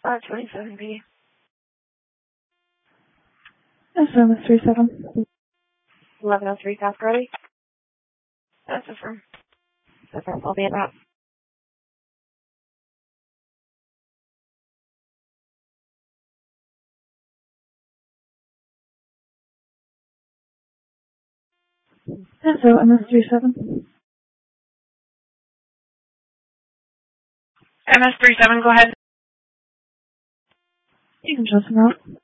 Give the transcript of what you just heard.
27B. SM37. 1103 South Grody. That's affirm. Affirm. I'll be in route. MS37. MS37, go ahead. You can just route.